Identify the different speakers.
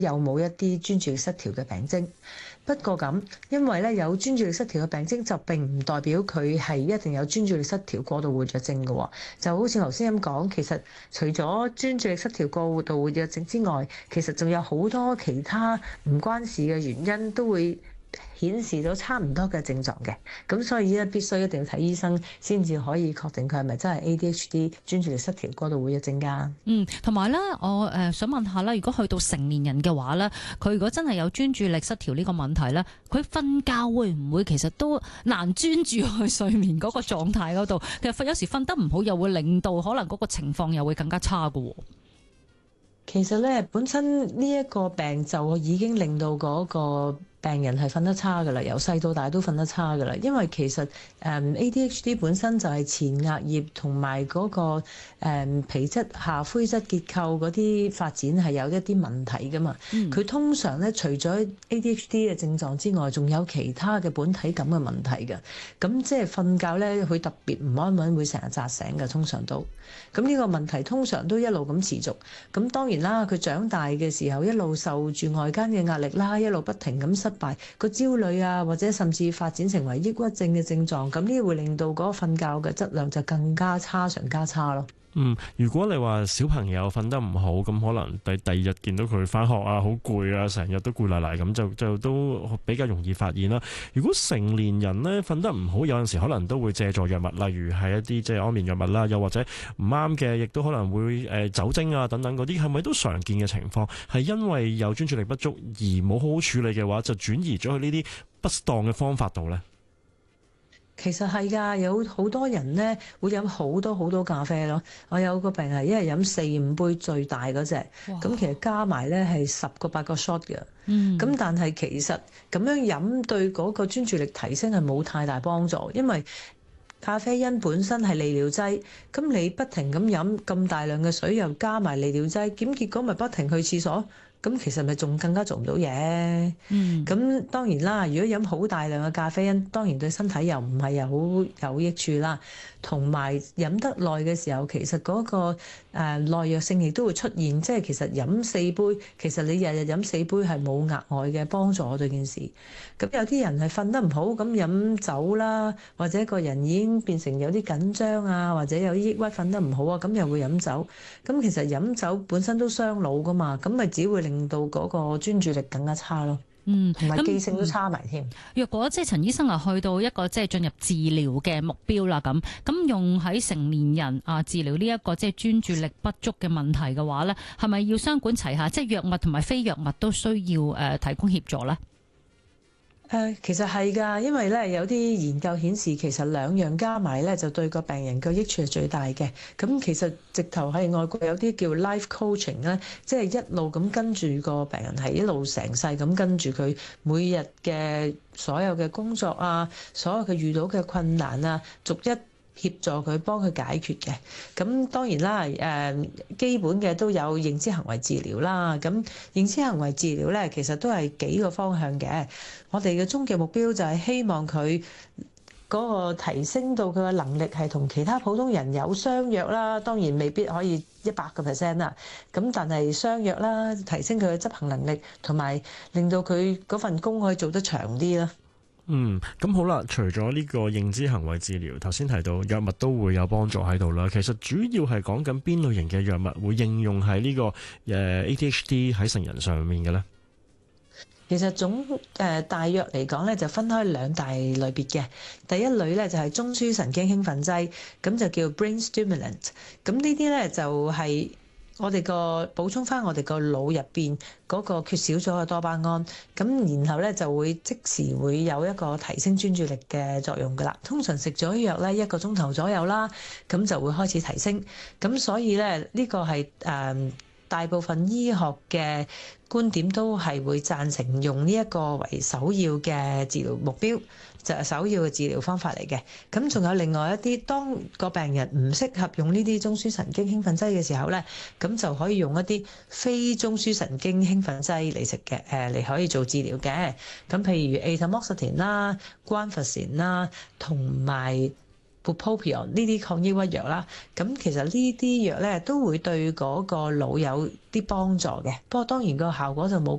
Speaker 1: 有冇一啲專注力失調嘅病徵。不過咁，因為咧有專注力失調嘅病徵，就並唔代表佢係一定有專注力失調過度活躍症嘅。就好似頭先咁講，其實除咗專注力失調過度活躍症之外，其實仲有好多其他唔關事嘅原因都會顯示到差唔多嘅症狀嘅。咁所以咧必須一定要睇醫生先至可以確定佢係咪真係 ADHD 專注力失調過度活躍症㗎。
Speaker 2: 同埋咧，我想問下啦，如果去到成年人嘅話咧，佢如果真係有專注力失調呢個問題咧，佢瞓覺會唔會其實都難專注去睡眠嗰個狀態嗰度？其實有時瞓得唔好，又會令到可能嗰個情況又會更加差㗎喎。
Speaker 1: 其實咧，本身呢一個病就已經令到嗰個病人係瞓得差㗎啦，由細到大都瞓得差㗎啦。因為其實ADHD 本身就係前額葉同埋嗰個皮質下灰質結構嗰啲發展係有一啲問題㗎嘛。佢通常咧除咗 ADHD 嘅症狀之外，仲有其他嘅本體感嘅問題㗎。咁即係瞓覺咧，佢特別唔安穩，會成日扎醒㗎，通常都。咁呢個問題通常都一路咁持續。咁當然啦，佢長大嘅時候一路受住外間嘅壓力啦，一路不停咁失敗，個焦慮啊，或者甚至發展成為抑鬱症嘅症狀，咁呢會令到嗰個瞓覺嘅質量就更加差，上加差咯。
Speaker 3: 如果你話小朋友瞓得唔好，咁可能第二日見到佢返學啊，好攰啊，成日都攰賴賴咁，就都比較容易發現啦。如果成年人呢瞓得唔好，有陣時可能都會借助藥物，例如係一啲即係安眠藥物啦，又或者唔啱嘅，亦都可能會酒精啊等等嗰啲，係咪都常見嘅情況？係因為有專注力不足而冇好好處理嘅話，就轉移咗去呢啲不當嘅方法度呢？
Speaker 1: 其實係㗎，有好多人咧會飲好多咖啡咯。我有個病係一日飲4-5杯最大嗰隻，咁其實加埋咧係10個8個 shot 嘅。咁但係其實咁樣飲對嗰個專注力提升係冇太大幫助，因為咖啡因本身係利尿劑，咁你不停咁飲咁大量嘅水，又加埋利尿劑，咁結果咪不停去廁所。咁其實咪仲更加做唔到嘢。咁當然啦，如果飲好大量嘅咖啡因，當然對身體又唔係好有益處啦。同埋飲得耐嘅時候，其實嗰個耐藥性亦都會出現，即係其實飲4杯，其實你日日飲4杯係冇額外嘅幫助對件事。咁有啲人係瞓得唔好，咁飲酒啦，或者個人已經變成有啲緊張啊，或者有啲抑鬱，瞓得唔好啊，咁又會飲酒。咁其實飲酒本身都傷腦噶嘛，咁咪只會令到嗰個專注力更加差咯。同埋記性都差埋添。
Speaker 2: 若果即係陳醫生去到一個即係進入治療嘅目標啦，咁用喺成年人治療呢一個即係專注力不足嘅問題嘅話咧，係咪要雙管齊下，即係藥物同埋非藥物都需要提供協助咧？
Speaker 1: 其實係㗎，因為咧有啲研究顯示，其實兩樣加埋咧就對個病人嘅益處係最大嘅。咁其實直頭係外國有啲叫 life coaching 咧，即係一路咁跟住個病人，係一路成世咁跟住佢每日嘅所有嘅工作啊，所有佢遇到嘅困難啊，逐一協助佢幫佢解決嘅。咁當然啦，基本嘅都有認知行為治療啦。咁認知行為治療咧，其實都係幾個方向嘅。我哋嘅終極目標就係希望佢嗰個提升到佢嘅能力係同其他普通人有相若啦。當然未必可以100% 啦。咁但係相若啦，提升佢嘅執行能力，同埋令到佢嗰份工可以做得長啲啦。
Speaker 3: 咁好啦，除咗呢個認知行為治療，頭先提到藥物都會有幫助喺度啦。其實主要係講緊邊類型嘅藥物會應用喺呢個ADHD 喺成人上面嘅咧？
Speaker 1: 其實大約嚟講咧，就分開兩大類別嘅。第一類咧就係中樞神經興奮劑，咁就叫 brain stimulant。咁呢啲咧就係我哋補充翻我哋個腦入邊嗰個缺少咗嘅多巴胺，咁然後咧就會即時會有一個提升專注力嘅作用噶啦。通常食咗藥咧1個鐘頭左右啦，咁就會開始提升。咁所以咧呢個係大部分醫學嘅觀點都係會贊成用呢一個為首要嘅治療目標，就係首要嘅治療方法嚟嘅。咁仲有另外一啲，當個病人唔適合用呢啲中樞神經興奮劑嘅時候咧，咁就可以用一啲非中樞神經興奮劑嚟食嘅，嚟可以做治療嘅。咁譬如 atomoxetine 啦、guanfacine 啦，同埋 bupropion 呢啲抗抑鬱藥啦。咁其實呢啲藥咧都會對嗰個腦有啲幫助嘅，不過當然個效果就冇